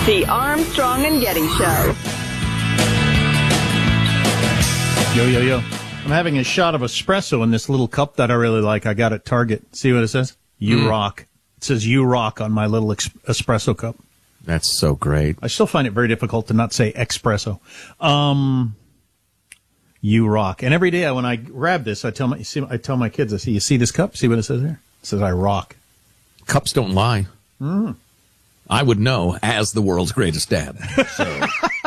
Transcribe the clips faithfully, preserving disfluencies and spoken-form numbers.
The Armstrong and Getty Show. Yo, yo, yo. I'm having a shot of espresso in this little cup that I really like. I got at Target. See what it says? You mm. rock. It says you rock on my little ex- espresso cup. That's so great. I still find it very difficult to not say espresso. Um, you rock. And every day when I grab this, I tell my, you see, I tell my kids, I say, you see this cup? See what it says there? It says I rock. Cups don't lie. Mm. I would know as the world's greatest dad. So.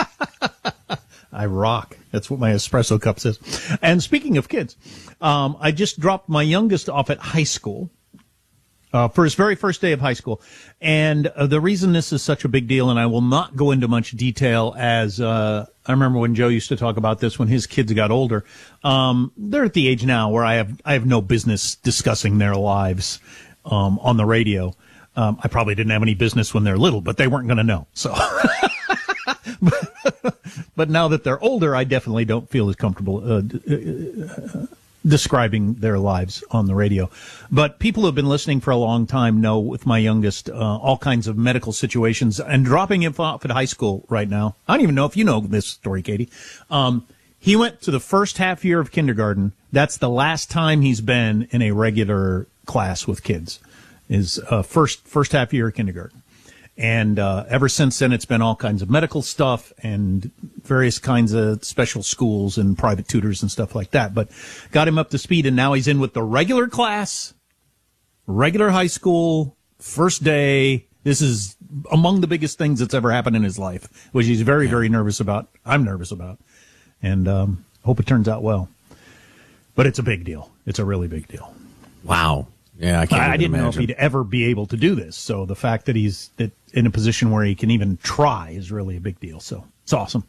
I rock. That's what my espresso cup says. And speaking of kids, um, I just dropped my youngest off at high school uh, for his very first day of high school. And uh, the reason this is such a big deal, and I will not go into much detail as uh, I remember when Joe used to talk about this when his kids got older. Um, they're at the age now where I have I have no business discussing their lives um, on the radio. Um, I probably didn't have any business when they're little, but they weren't going to know. So. But now that they're older, I definitely don't feel as comfortable uh, uh, describing their lives on the radio. But people who have been listening for a long time know with my youngest uh, all kinds of medical situations and dropping him off at high school right now. I don't even know if you know this story, Katie. Um, he went to the first half year of kindergarten. That's the last time he's been in a regular class with kids, is uh, first first half year of kindergarten. And uh, ever since then, it's been all kinds of medical stuff and various kinds of special schools and private tutors and stuff like that. But got him up to speed, and now he's in with the regular class, regular high school, first day. This is among the biggest things that's ever happened in his life, which he's very, very nervous about. I'm nervous about. And um, hope it turns out well. But it's a big deal. It's a really big deal. Wow. Yeah, I can't I didn't imagine. know if he'd ever be able to do this. So the fact that he's that in a position where he can even try is really a big deal. So it's awesome.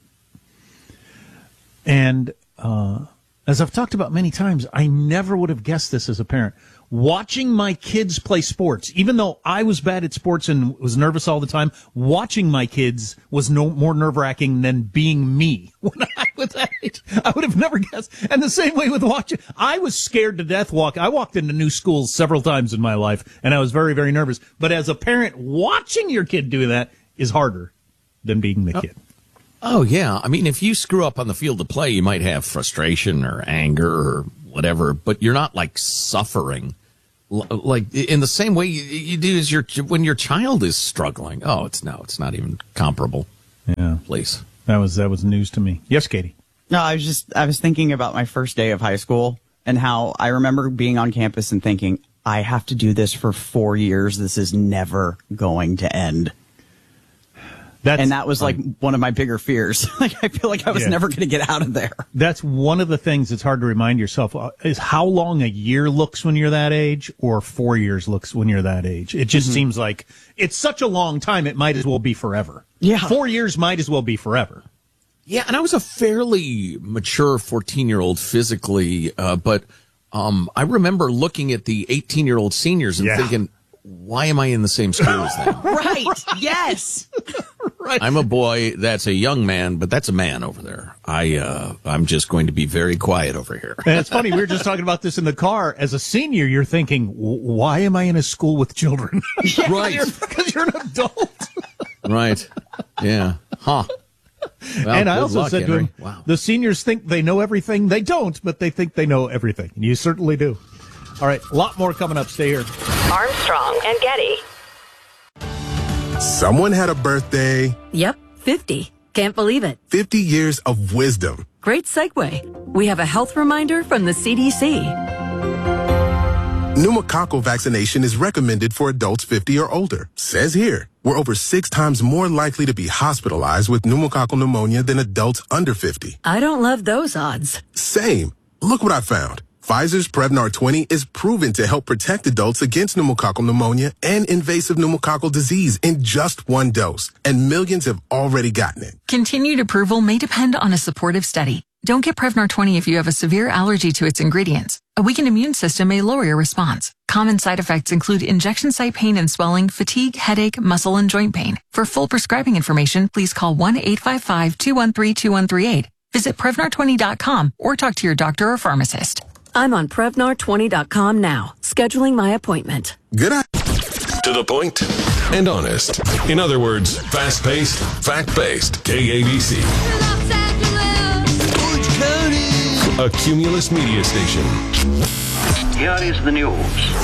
And uh, as I've talked about many times, I never would have guessed this as a parent. Watching my kids play sports, even though I was bad at sports and was nervous all the time, watching my kids was no more nerve-wracking than being me when I was that age. I would have never guessed. And the same way with watching, I was scared to death walk. I walked into new schools several times in my life, and I was very, very nervous. But as a parent, watching your kid do that is harder than being the kid. Oh, yeah. I mean, if you screw up on the field of play, you might have frustration or anger or whatever, but you're not, like, suffering. Like in the same way you, you do as your when your child is struggling. Oh, it's no, it's not even comparable. Yeah, please. That was that was news to me. Yes, Katie. No, I was just I was thinking about my first day of high school and how I remember being on campus and thinking, I have to do this for four years. This is never going to end. That's, and that was like um, one of my bigger fears. Like I feel like I was yeah. never going to get out of there. That's one of the things that's hard to remind yourself uh, is how long a year looks when you're that age or four years looks when you're that age. It just mm-hmm. seems like it's such a long time. It might as well be forever. Yeah. Four years might as well be forever. Yeah. And I was a fairly mature fourteen year old physically. Uh, but, um, I remember looking at the eighteen year old seniors and yeah. thinking, why am I in the same school as them? Right. Yes. Right. I'm a boy. That's a young man, but that's a man over there. I, uh, I'm just going to be very quiet over here. And it's funny. We were just talking about this in the car. As a senior, you're thinking, why am I in a school with children? Right. Because you're, you're an adult. Right. Yeah. Huh. Well, and I also luck, said Henry. to him, wow. The seniors think they know everything. They don't, but they think they know everything. And you certainly do. All right. A lot more coming up. Stay here. Armstrong and Getty. Someone had a birthday. Yep, fifty. Can't believe it. fifty years of wisdom. Great segue. We have a health reminder from the C D C. Pneumococcal vaccination is recommended for adults fifty or older. Says here, we're over six times more likely to be hospitalized with pneumococcal pneumonia than adults under fifty. I don't love those odds. Same. Look what I found. Pfizer's Prevnar twenty is proven to help protect adults against pneumococcal pneumonia and invasive pneumococcal disease in just one dose, and millions have already gotten it. Continued approval may depend on a supportive study. Don't get Prevnar twenty if you have a severe allergy to its ingredients. A weakened immune system may lower your response. Common side effects include injection site pain and swelling, fatigue, headache, muscle, and joint pain. For full prescribing information, please call one eight five five, two one three, two one three eight. Visit Prevnar twenty dot com or talk to your doctor or pharmacist. I'm on Prevnar twenty dot com now, scheduling my appointment. Good eye. To the point and honest. In other words, fast-paced, fact-based. K A B C. A Cumulus media station. Here is the news.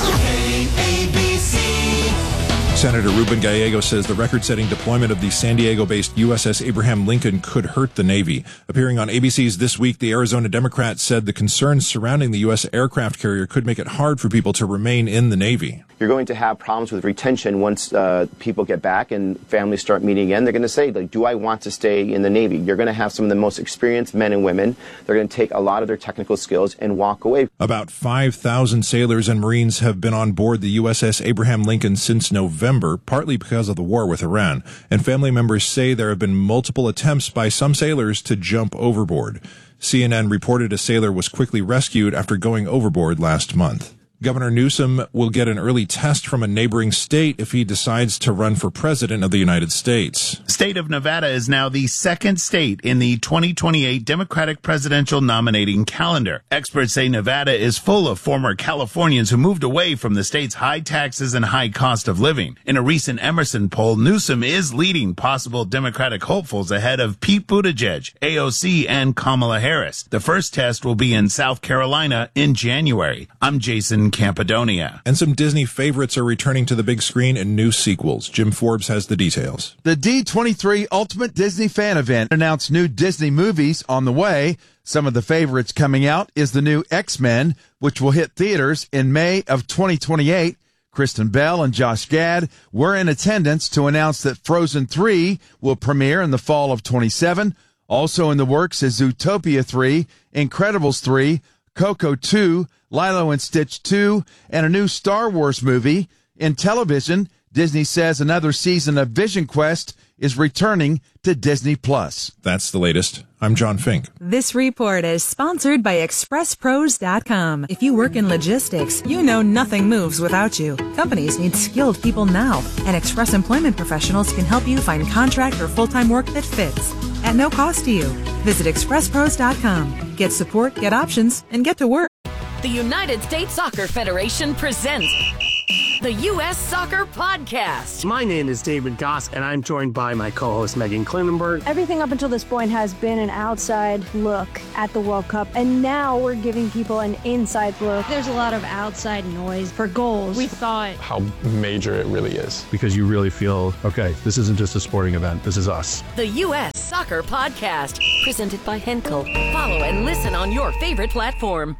K A B C. Senator Ruben Gallego says the record-setting deployment of the San Diego-based U S S Abraham Lincoln could hurt the Navy. Appearing on A B C's This Week, the Arizona Democrat said the concerns surrounding the U S aircraft carrier could make it hard for people to remain in the Navy. You're going to have problems with retention once uh, people get back and families start meeting again. They're going to say, like, do I want to stay in the Navy? You're going to have some of the most experienced men and women. They're going to take a lot of their technical skills and walk away. About five thousand sailors and Marines have been on board the U S S Abraham Lincoln since November, partly because of the war with Iran. And family members say there have been multiple attempts by some sailors to jump overboard. C N N reported a sailor was quickly rescued after going overboard last month. Governor Newsom will get an early test from a neighboring state if he decides to run for president of the United States. State of Nevada is now the second state in the twenty twenty-eight Democratic presidential nominating calendar. Experts say Nevada is full of former Californians who moved away from the state's high taxes and high cost of living. In a recent Emerson poll, Newsom is leading possible Democratic hopefuls ahead of Pete Buttigieg, A O C, and Kamala Harris. The first test will be in South Carolina in January. I'm Jason Campidonia. And some Disney favorites are returning to the big screen in new sequels. Jim Forbes has the details. The D twenty-three Ultimate Disney Fan Event announced new Disney movies on the way. Some of the favorites coming out is the new X-Men, which will hit theaters in May of twenty twenty-eight. Kristen Bell and Josh Gad were in attendance to announce that Frozen three will premiere in the fall of twenty-seven. Also in the works is Zootopia three, Incredibles three, Coco two, Lilo and Stitch two, and a new Star Wars movie. In television, Disney says another season of Vision Quest is returning to Disney Plus. That's the latest. I'm John Fink. This report is sponsored by Express Pros dot com. If you work in logistics, you know nothing moves without you. Companies need skilled people now, and Express Employment Professionals can help you find contract or full-time work that fits at no cost to you. Visit Express Pros dot com. Get support, get options, and get to work. The United States Soccer Federation presents the U S Soccer Podcast. My name is David Goss, and I'm joined by my co-host Megan Klinenberg. Everything up until this point has been an outside look at the World Cup, and now we're giving people an inside look. There's a lot of outside noise for goals. We thought how major it really is. Because you really feel, okay, this isn't just a sporting event, this is us. The U S Soccer Podcast, presented by Henkel. Follow and listen on your favorite platform.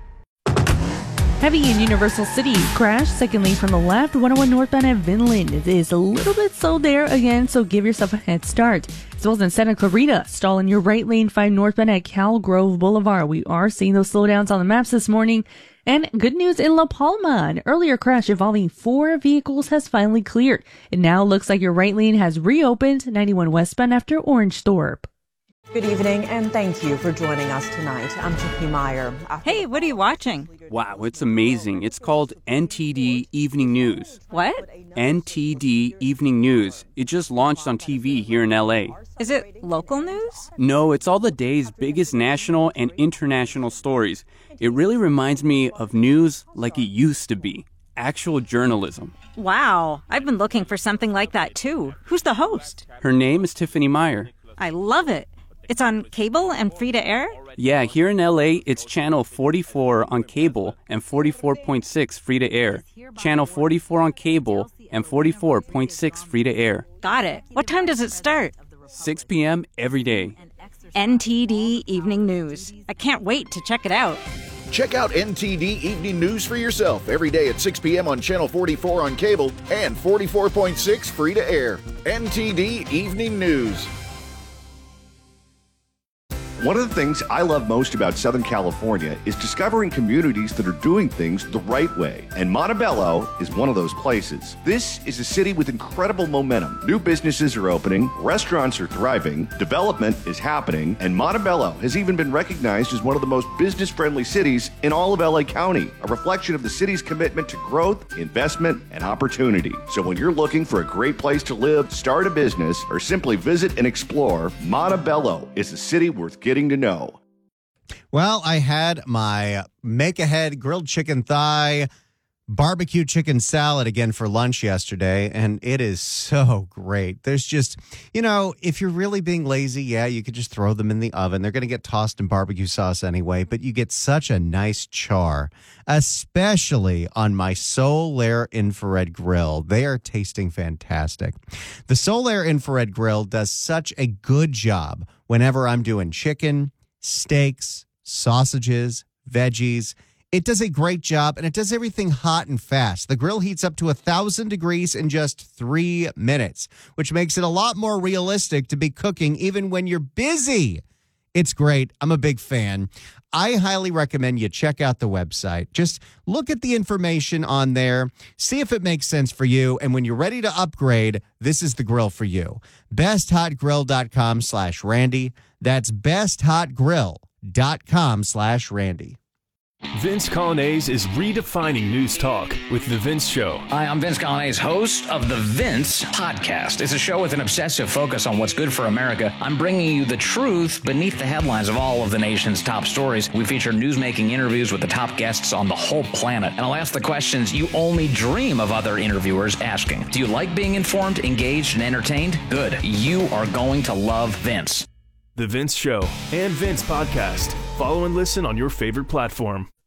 Heavy in Universal City. Crash, second lane from the left, one oh one northbound at Vinland. It is a little bit slow there again, so give yourself a head start. As well as in Santa Clarita, stall in your right lane, five northbound at Cal Grove Boulevard. We are seeing those slowdowns on the maps this morning. And good news in La Palma. An earlier crash involving four vehicles has finally cleared. It now looks like your right lane has reopened, ninety-one westbound after Orange Thorpe. Good evening, and thank you for joining us tonight. I'm Tiffany Meyer. Hey, what are you watching? Wow, it's amazing. It's called N T D Evening News. What? N T D Evening News. It just launched on T V here in L A. Is it local news? No, it's all the day's biggest national and international stories. It really reminds me of news like it used to be. Actual journalism. Wow, I've been looking for something like that too. Who's the host? Her name is Tiffany Meyer. I love it. It's on cable and free to air? Yeah, here in L A, it's channel forty-four on cable and forty-four point six free to air. Channel forty-four on cable and forty-four point six free to air. Got it. What time does it start? six p.m. every day. N T D Evening News. I can't wait to check it out. Check out N T D Evening News for yourself every day at six p.m. on Channel forty-four on cable and forty-four point six free to air. N T D Evening News. One of the things I love most about Southern California is discovering communities that are doing things the right way. And Montebello is one of those places. This is a city with incredible momentum. New businesses are opening, restaurants are thriving, development is happening, and Montebello has even been recognized as one of the most business-friendly cities in all of L A County, a reflection of the city's commitment to growth, investment, and opportunity. So when you're looking for a great place to live, start a business, or simply visit and explore, Montebello is a city worth getting Getting to know. Well, I had my make-ahead grilled chicken thigh barbecue chicken salad again for lunch yesterday, and it is so great. There's just, you know, if you're really being lazy, yeah, you could just throw them in the oven. They're going to get tossed in barbecue sauce anyway, but you get such a nice char, especially on my Solaire infrared grill. They are tasting fantastic. The Solaire infrared grill does such a good job whenever I'm doing chicken, steaks, sausages, veggies. It does a great job, and it does everything hot and fast. The grill heats up to one thousand degrees in just three minutes, which makes it a lot more realistic to be cooking even when you're busy. It's great. I'm a big fan. I highly recommend you check out the website. Just look at the information on there, see if it makes sense for you, and when you're ready to upgrade, this is the grill for you. best hot grill dot com slash Randy. That's best hot grill dot com slash Randy. Vince Coglianese is redefining news talk with The Vince Show. Hi, I'm Vince Coglianese, host of The Vince Podcast. It's a show with an obsessive focus on what's good for America. I'm bringing you the truth beneath the headlines of all of the nation's top stories. We feature newsmaking interviews with the top guests on the whole planet. And I'll ask the questions you only dream of other interviewers asking. Do you like being informed, engaged, and entertained? Good. You are going to love Vince. The Vince Show and Vince Podcast. Follow and listen on your favorite platform.